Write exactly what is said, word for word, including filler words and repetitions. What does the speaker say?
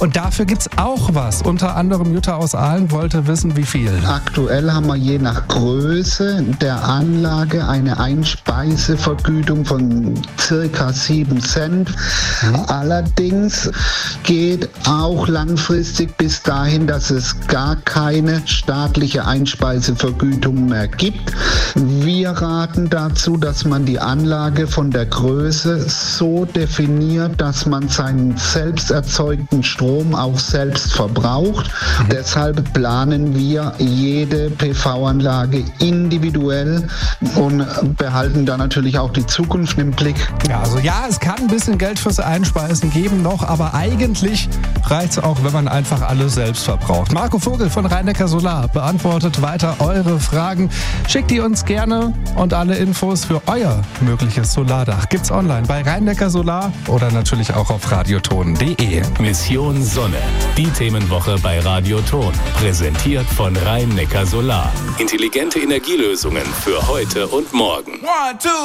Und dafür gibt's auch was. Unter anderem Jutta aus Aalen wollte wissen, wie viel. Aktuell haben wir je nach Größe der Anlage eine Einspeisevergütung von circa sieben Cent. Mhm. Allerdings geht auch langfristig bis dahin, dass es gar keine staatliche Einspeisevergütung mehr gibt. Wir raten dazu, dass man die Anlage von der Größe so definiert, dass man seinen selbst erzeugten Strom auch selbst verbraucht. Mhm. Deshalb planen wir jede P V-Anlage individuell und behalten da natürlich auch die Zukunft im Blick. Ja, also ja, es kann ein bisschen Geld fürs Einspeisen geben noch, aber eigentlich reicht es auch, wenn man einfach alles selbst verbraucht. Marco Vogel von Rhein-Neckar Solar beantwortet weiter eure Fragen. Schickt die uns gerne und alle Infos für euer mögliches Solardach gibt's online bei Rhein-Neckar Solar oder natürlich auch auf radioton punkt de. Mission Sonne, die Themenwoche bei Radioton. Präsentiert von Rhein-Neckar Solar. Intelligente Energielösungen für heute und morgen. One, two.